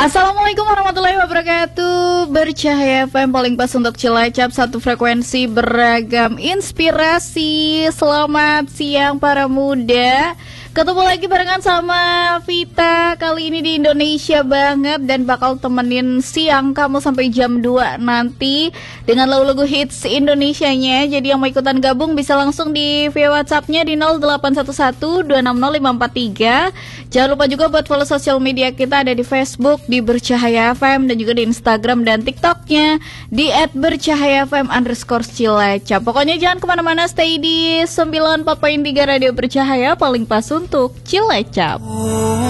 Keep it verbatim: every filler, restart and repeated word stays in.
Assalamualaikum warahmatullahi wabarakatuh. Bercahaya F M paling pas untuk Cilacap, satu frekuensi beragam inspirasi. Selamat siang para muda. Ketemu lagi barengan sama Vita. Kali ini di Indonesia banget, dan bakal temenin siang kamu sampai jam dua nanti dengan lagu-lagu hits Indonesianya. Jadi yang mau ikutan gabung bisa langsung di via WhatsApp-nya di nol delapan satu satu dua enam nol lima empat tiga. Jangan lupa juga buat follow sosial media kita, ada di Facebook di Bercahaya F M, dan juga di Instagram dan TikToknya di et bercahaya f m underscore Cilacap. Pokoknya jangan kemana-mana, stay di sembilan puluh empat koma tiga Radio Bercahaya paling pas untuk Cilacap.